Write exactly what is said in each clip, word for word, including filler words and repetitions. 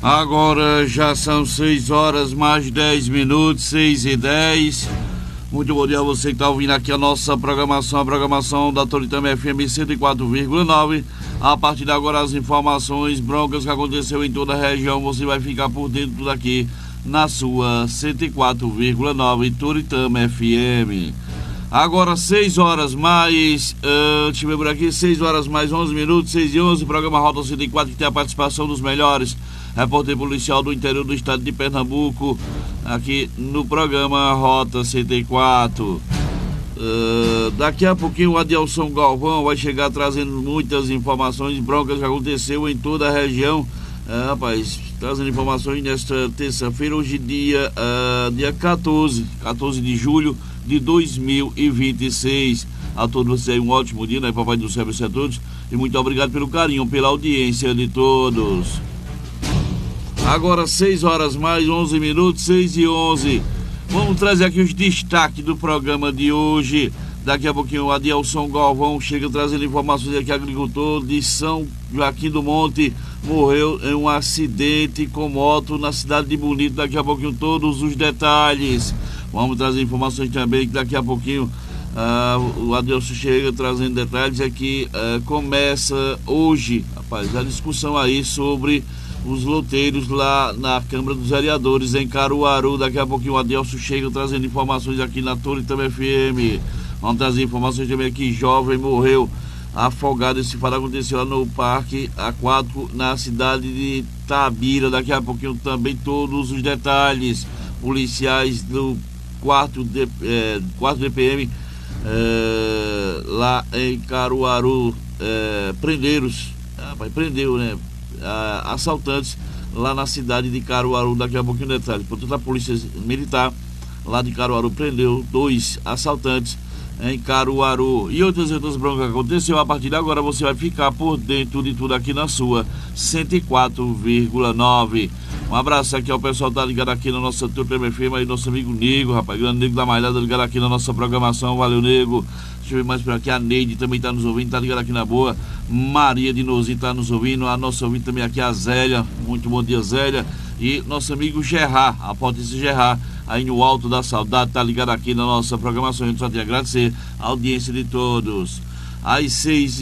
Agora já são seis horas mais dez minutos, seis e dez. Muito bom dia a você que está ouvindo aqui a nossa programação, a programação da Toritama F M cento e quatro vírgula nove. A partir de agora as informações broncas que aconteceu em toda a região, você vai ficar por dentro daqui na sua cento e quatro vírgula nove Toritama F M. Agora seis horas mais, uh, deixa eu ver por aqui, seis horas mais onze minutos, seis e onze, programa Rota cento e quatro que tem a participação dos melhores repórter policial do interior do estado de Pernambuco, aqui no programa Rota cento e quatro. Uh, daqui a pouquinho o Adilson Galvão vai chegar trazendo muitas informações broncas que aconteceu em toda a região. Uh, rapaz, trazendo informações nesta terça-feira, hoje dia, uh, dia quatorze de julho de dois mil e vinte e seis. A todos vocês um ótimo dia, né? Papai do Céu a todos. E muito obrigado pelo carinho, pela audiência de todos. Agora seis horas mais onze minutos, seis e onze. Vamos trazer aqui os destaques do programa de hoje. Daqui a pouquinho o Adilson Galvão chega trazendo informações aqui. Agricultor de São Joaquim do Monte morreu em um acidente com moto na cidade de Bonito. Daqui a pouquinho todos os detalhes. Vamos trazer informações também que daqui a pouquinho uh, o Adilson chega trazendo detalhes. Aqui uh, começa hoje, rapaz, a discussão aí sobre os loteiros lá na Câmara dos Vereadores em Caruaru. Daqui a pouquinho o Adilson chega trazendo informações aqui na Toritama F M. Vamos trazer informações também aqui. Jovem morreu afogado. Esse fato aconteceu lá no Parque Aquático na cidade de Tabira. Daqui a pouquinho também todos os detalhes. Policiais do quarto D P M é, lá em Caruaru é, prenderam, ah, prendeu, né? assaltantes lá na cidade de Caruaru. Daqui a pouquinho detalhe. Portanto, a polícia militar lá de Caruaru prendeu dois assaltantes em Caruaru. E outras outras broncas aconteceu. A partir de agora você vai ficar por dentro de tudo aqui na sua cento e quatro vírgula nove. Um abraço aqui ao pessoal que tá ligado aqui na nossa Toritama F M, aí nosso amigo Nego, rapaz, grande Nego da Malhada, ligado aqui na nossa programação. Valeu, Nego. Deixa eu ver mais por aqui. A Neide também tá nos ouvindo, tá ligado aqui na boa. Maria de Nozinho tá nos ouvindo. A nossa ouvinte também aqui, a Zélia. Muito bom dia, Zélia. E nosso amigo Gerard, a Potência Gerard, aí no Alto da Saudade, tá ligado aqui na nossa programação. A gente só tem a agradecer a audiência de todos. Às seis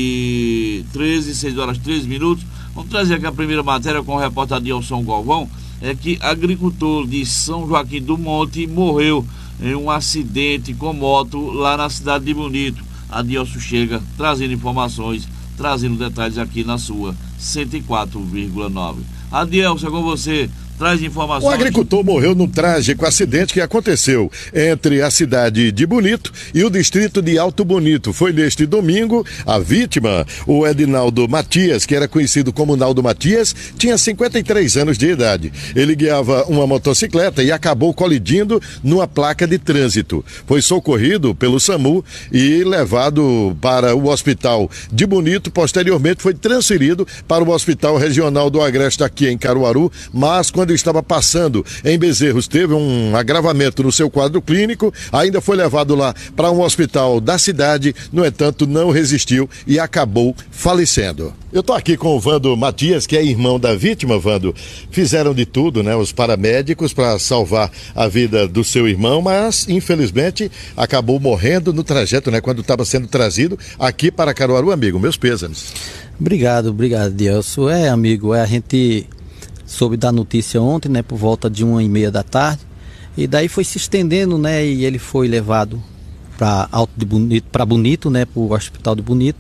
e treze, seis horas treze minutos. Vamos trazer aqui a primeira matéria com o repórter Adilson Galvão. É que agricultor de São Joaquim do Monte morreu em um acidente com moto lá na cidade de Bonito. Adilson chega trazendo informações, trazendo detalhes aqui na sua cento e quatro vírgula nove. Adilson, com você. Traz informações. O agricultor morreu num trágico acidente que aconteceu entre a cidade de Bonito e o distrito de Alto Bonito. Foi neste domingo. A vítima, o Edinaldo Matias, que era conhecido como Naldo Matias, tinha cinquenta e três anos de idade. Ele guiava uma motocicleta e acabou colidindo numa placa de trânsito. Foi socorrido pelo SAMU e levado para o hospital de Bonito. Posteriormente foi transferido para o Hospital Regional do Agreste aqui em Caruaru, mas quando estava passando em Bezerros, teve um agravamento no seu quadro clínico, ainda foi levado lá para um hospital da cidade, no entanto não resistiu e acabou falecendo. Eu estou aqui com o Vando Matias, que é irmão da vítima. Vando, fizeram de tudo, né, os paramédicos para salvar a vida do seu irmão, mas infelizmente acabou morrendo no trajeto, né, quando estava sendo trazido aqui para Caruaru. Amigo, meus pêsames. Obrigado, obrigado, Dilson. É, amigo, é, a gente soube da notícia ontem, né, por volta de uma e meia da tarde, e daí foi se estendendo, né, e ele foi levado para Alto de Bonito, para Bonito, né, para o Hospital de Bonito,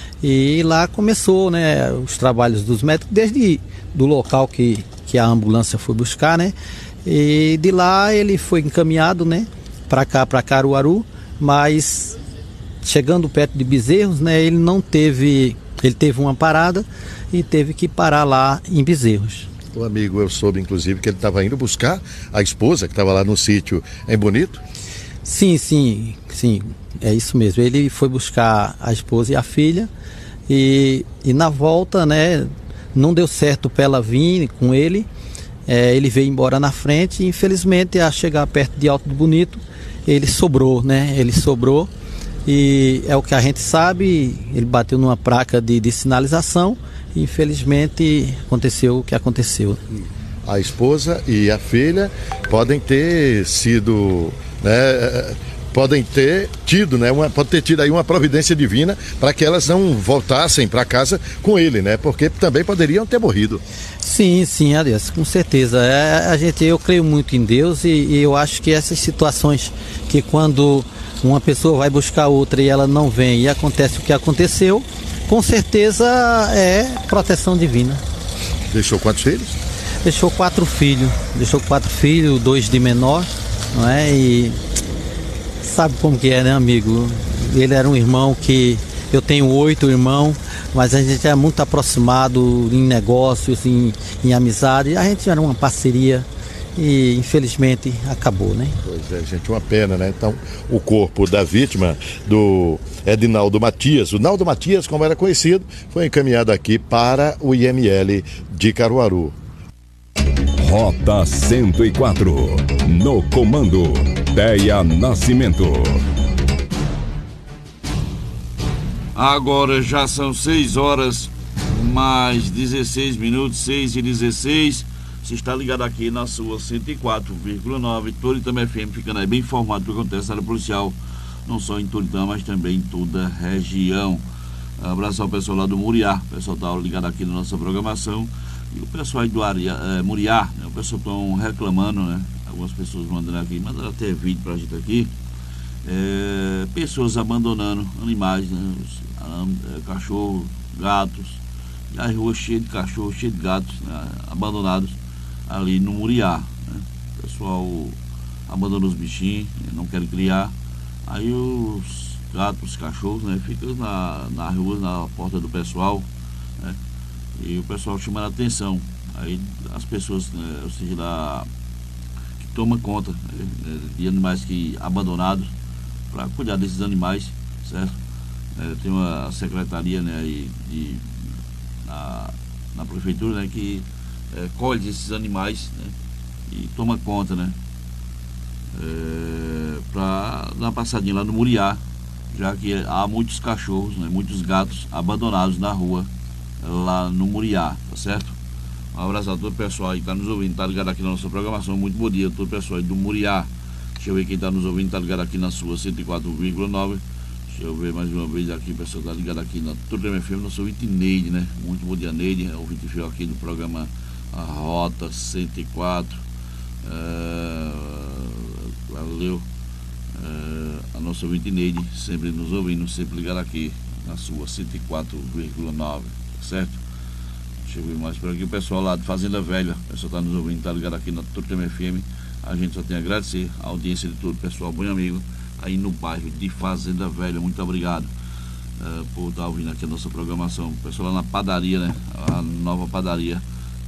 e lá começou, né, os trabalhos dos médicos desde do local que, que a ambulância foi buscar, né, e de lá ele foi encaminhado, né, para cá, para Caruaru, mas chegando perto de Bezerros, né, ele não teve, ele teve uma parada e teve que parar lá em Bezerros. O amigo, eu soube inclusive que ele estava indo buscar a esposa que estava lá no sítio em Bonito. Sim, sim, sim, é isso mesmo. Ele foi buscar a esposa e a filha e, e na volta, né, não deu certo para ela vir com ele. É, ele veio embora na frente e infelizmente a chegar perto de Alto de Bonito ele sobrou, né? Ele sobrou E é o que a gente sabe, ele bateu numa placa de, de sinalização e infelizmente aconteceu o que aconteceu. A esposa e a filha podem ter sido, né, podem ter tido, né, uma, pode ter tido aí uma providência divina para que elas não voltassem para casa com ele, né, porque também poderiam ter morrido. Sim, sim, Adeus, com certeza. É, a gente, eu creio muito em Deus e, e eu acho que essas situações que quando uma pessoa vai buscar outra e ela não vem e acontece o que aconteceu, com certeza é proteção divina. Deixou quantos filhos? Deixou quatro filhos, deixou quatro filhos, dois de menor, não é? E sabe como que é, né, amigo? Ele era um irmão que eu tenho oito irmãos, mas a gente é muito aproximado em negócios, em, em amizade. A gente era uma parceria e infelizmente acabou, né? Pois é, gente, uma pena, né? Então, o corpo da vítima, do Edinaldo Matias, o Naldo Matias, como era conhecido, foi encaminhado aqui para o I M L de Caruaru. Rota cento e quatro, no comando, Deia Nascimento. Agora já são seis horas mais dezesseis minutos, seis e dezesseis. Você está ligado aqui na sua cento e quatro vírgula nove, Toritama F M, ficando aí bem informado do que acontece na área policial, não só em Toritama, mas também em toda a região. Abraço ao pessoal lá do Muriá, o pessoal está ligado aqui na nossa programação. E o pessoal aí do área, é, Muriá, né, o pessoal estão reclamando, né? Algumas pessoas mandando aqui, mandaram até vídeo pra gente aqui. É, pessoas abandonando animais, né, os, é, cachorros, gatos, e as ruas cheias de cachorros, cheias de gatos, né, abandonados ali no Muriá, né. O pessoal abandona os bichinhos, né, não querem criar, aí os gatos, os cachorros, né, ficam na, na rua, na porta do pessoal, né, e o pessoal chamando a atenção, aí as pessoas, né, ou seja, lá, que tomam conta, né, de animais que abandonados, para cuidar desses animais, certo? É, tem uma secretaria, né, e, de, na, na prefeitura, né, que é, colhe esses animais, né, e toma conta, né, é, para dar uma passadinha lá no Muriá, já que há muitos cachorros, né, muitos gatos abandonados na rua, lá no Muriá, tá certo? Um abraço a todo o pessoal aí que está nos ouvindo, tá ligado aqui na nossa programação. Muito bom dia a todo o pessoal aí do Muriá. Deixa eu ver quem está nos ouvindo, tá ligado aqui na sua cento e quatro vírgula nove. Deixa eu ver mais uma vez aqui, o pessoal tá ligado aqui na Toritama F M, nosso ouvinte Neide, né? Muito bom dia, Neide, é o ouvinte fiel aqui do programa A Rota cento e quatro. É, valeu. É, a nossa ouvinte Neide, sempre nos ouvindo, sempre ligado aqui na sua cento e quatro vírgula nove, certo? Deixa eu ver mais por aqui, o pessoal lá de Fazenda Velha, o pessoal tá nos ouvindo, tá ligado aqui na Toritama F M. A gente só tem a agradecer a audiência de todo o pessoal, bom amigo, aí no bairro de Fazenda Velha. Muito obrigado uh, por estar ouvindo aqui a nossa programação. O pessoal lá na padaria, né? A nova padaria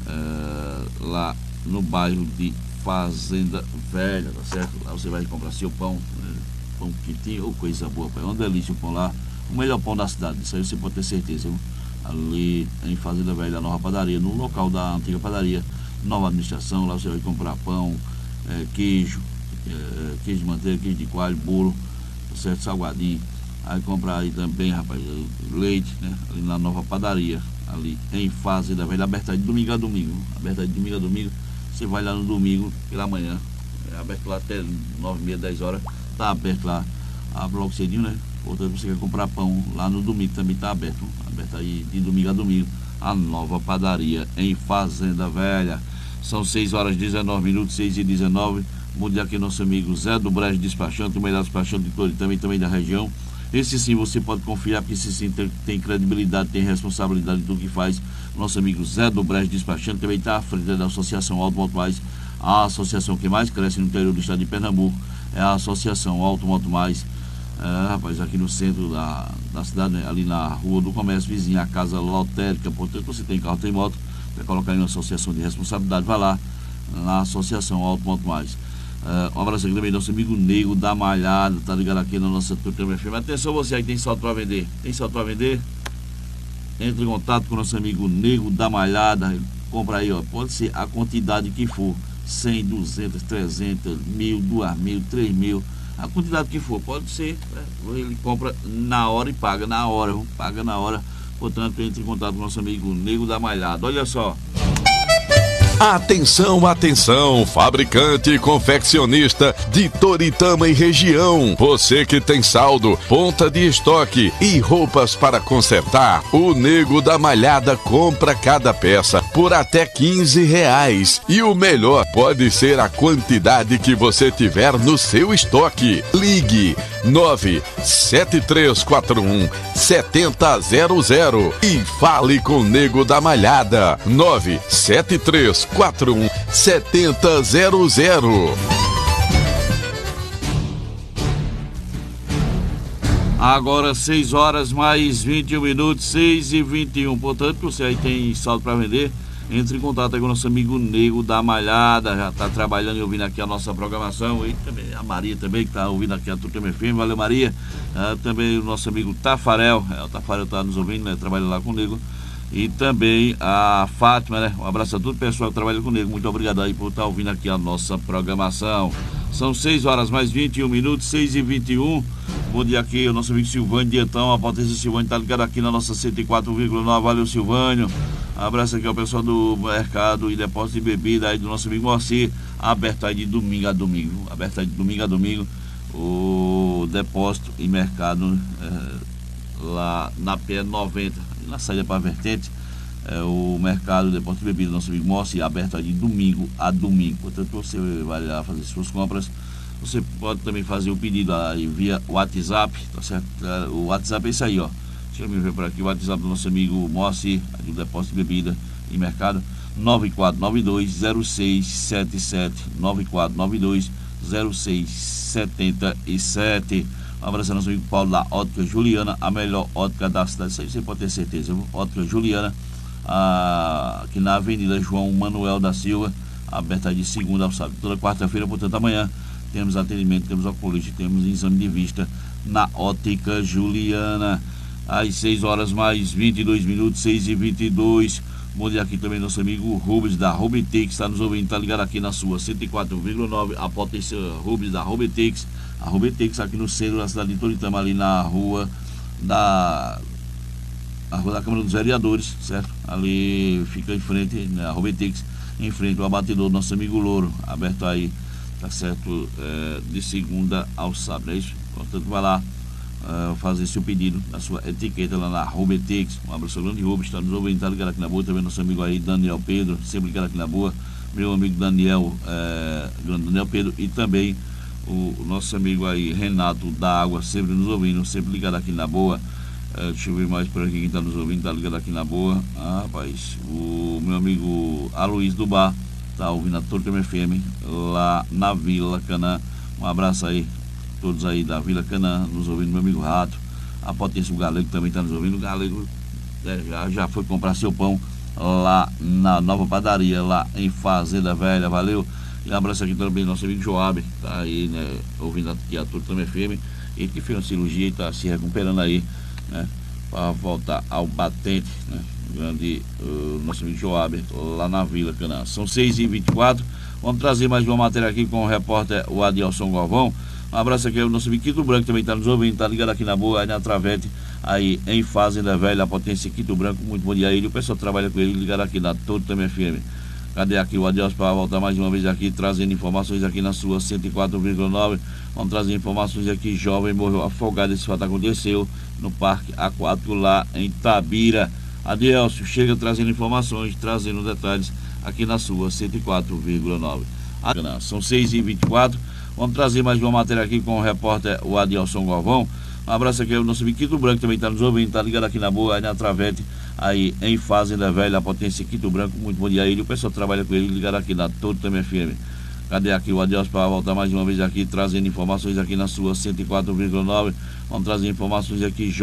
uh, lá no bairro de Fazenda Velha, tá certo? Lá você vai comprar seu pão, né? Pão quentinho, ou coisa boa, é uma delícia o pão lá, o melhor pão da cidade, isso aí você pode ter certeza, viu? Ali em Fazenda Velha, a nova padaria, no local da antiga padaria, nova administração, lá você vai comprar pão, É, queijo, é, queijo de manteiga, queijo de coalho, bolo, certo, salgadinho. Aí comprar aí também, rapaz, leite, né? Ali na nova padaria, ali em Fazenda Velha, aberta de domingo a domingo, aberta de domingo a domingo. Você vai lá no domingo pela manhã, é aberto lá até nove e meia, dez horas, tá aberto lá, abre logo cedinho, né? Portanto, você quer comprar pão lá no domingo, também tá aberto, aberto aí de domingo a domingo, a nova padaria em Fazenda Velha. São seis horas e dezenove minutos, seis e dezenove. Bom dia aqui nosso amigo Zé do Brejo Despachante, o melhor despachante de Toritama e também da região. Esse sim você pode confiar, porque esse sim tem, tem credibilidade, tem responsabilidade em tudo que faz. Nosso amigo Zé do Brejo Despachante também está à frente da Associação Auto Mais, a associação que mais cresce no interior do estado de Pernambuco. É a Associação Auto Mais, é, rapaz, aqui no centro da, da cidade, né? Ali na Rua do Comércio, vizinha à Casa Lotérica. Portanto, você tem carro, tem moto, quer colocar em uma associação de responsabilidade, vai lá na Associação Auto Mais. Uh, um abraço aqui também, nosso amigo Nego da Malhada, tá ligado aqui na nossa Toritama F M. Atenção você aí que tem salto para vender, tem salto para vender? Entre em contato com o nosso amigo Nego da Malhada, compra aí, ó, pode ser a quantidade que for, cem, duzentos, trezentos, mil, dois mil, três mil, a quantidade que for, pode ser, né? Ele compra na hora e paga na hora, paga na hora. Portanto, entre em contato com o nosso amigo Nego da Malhada. Olha só. Atenção, atenção, fabricante e confeccionista de Toritama e região. Você que tem saldo, ponta de estoque e roupas para consertar, o Nego da Malhada compra cada peça por até quinze reais. E o melhor pode ser a quantidade que você tiver no seu estoque. Ligue nove sete três quatro um sete zero zero zero e fale com o Nego da Malhada. nove sete três quatro um sete zero zero. Agora seis horas mais vinte e um minutos, seis e vinte e um. Portanto, você aí tem saldo para vender, entre em contato aí com o nosso amigo Nego da Malhada. Já está trabalhando e ouvindo aqui a nossa programação. E também a Maria também, que está ouvindo aqui a Tudo F M. Valeu, Maria. Ah, também o nosso amigo Tafarel. É, o Tafarel está nos ouvindo, né? Trabalha lá com o Nego. E também a Fátima, né? Um abraço a todo o pessoal que trabalha comigo. Muito obrigado aí por estar ouvindo aqui a nossa programação. São seis horas mais vinte e um minutos, seis e vinte e um. Bom dia aqui, o nosso amigo Silvânio de Etão. A potência Silvânio está ligado aqui na nossa cento e quatro vírgula nove. Valeu, Silvânio. Um abraço aqui ao pessoal do mercado e depósito de bebida aí do nosso amigo Moacir. Aberto aí de domingo a domingo. Aberto aí de domingo a domingo. O depósito e mercado é, lá na P noventa. Na saída para a Vertente, é, o mercado de depósito de bebida, nosso amigo Mossi, aberto aí de domingo a domingo. Portanto, você vai lá fazer suas compras. Você pode também fazer o pedido aí via WhatsApp, tá certo? O WhatsApp é isso aí, ó. Deixa eu me ver por aqui, o WhatsApp do nosso amigo Mossi, do depósito de bebida e mercado, nove quatro nove dois zero seis sete sete, nove quatro nove dois zero seis sete sete. Um abraço ao nosso amigo Paulo da Ótica Juliana, a melhor ótica da cidade. Isso aí você pode ter certeza, viu? Ótica Juliana, ah, aqui na Avenida João Manuel da Silva, aberta de segunda ao sábado. Toda quarta-feira, portanto, amanhã temos atendimento, temos oculista, temos exame de vista na Ótica Juliana. Às seis horas mais vinte e dois minutos, seis e vinte e dois. Bom dia aqui também nosso amigo Rubens da Rubitex, está nos ouvindo, está ligado aqui na sua cento e quatro vírgula nove, a potência Rubens da Rubitex. A Rubitex aqui no centro da cidade de Toritama, ali na rua da a rua da Câmara dos Vereadores, certo? Ali fica em frente, né, a Rubitex, em frente ao abatedor do nosso amigo Louro, aberto aí, tá certo, é, de segunda ao sábado, é isso? Portanto, vai lá é, fazer seu pedido na sua etiqueta lá na Rubitex. Um abraço grande, Rubens, está nos ouvindo, tá ligado aqui na boa, também nosso amigo aí, Daniel Pedro, sempre ligado aqui na boa, meu amigo Daniel, é, Daniel Pedro, e também o, o nosso amigo aí, Renato da Água, sempre nos ouvindo, sempre ligado aqui na boa. É, deixa eu ver mais por aqui quem está nos ouvindo, tá ligado aqui na boa. Ah, rapaz, o meu amigo Aloysio do Bar tá ouvindo a Torto F M lá na Vila Canaã. Um abraço aí, todos aí da Vila Canaã, nos ouvindo, meu amigo Rato. A potência, o Galego também está nos ouvindo. O Galego é, já, já foi comprar seu pão lá na nova padaria, lá em Fazenda Velha, valeu. E um abraço aqui também nosso amigo Joab, tá aí, né, ouvindo aqui a Torto F M. Ele que fez uma cirurgia e está se recuperando aí, né, para voltar ao batente, né, grande, uh, nosso amigo Joab, lá na Vila Canaã. São seis e vinte e quatro, vamos trazer mais uma matéria aqui com o repórter o Adilson Galvão. Um abraço aqui ao nosso amigo Quito Branco, também está nos ouvindo, tá ligado aqui na boa, aí na Travete, aí em Fazenda Velha, a potência Quito Branco. Muito bom dia a ele, o pessoal trabalha com ele, ligado aqui na Todo Também F M. Cadê aqui o Adilson para voltar mais uma vez aqui, trazendo informações aqui na sua cento e quatro vírgula nove. Vamos trazer informações aqui, jovem morreu afogado, esse fato aconteceu no Parque Aquático lá em Tabira. Adilson, chega trazendo informações, trazendo detalhes aqui na sua cento e quatro vírgula nove. São seis e vinte e quatro, vamos trazer mais uma matéria aqui com o repórter o Adilson Galvão. Um abraço aqui ao nosso Quito Branco, também está nos ouvindo, tá ligado aqui na boa, aí na Travete, aí em Fazenda Velha, a potência Quito Branco. Muito bom dia a ele, o pessoal trabalha com ele, ligado aqui na Todo Também F M. Cadê aqui o Adilson para voltar mais uma vez aqui, trazendo informações aqui na sua cento e quatro vírgula nove. Vamos trazer informações aqui.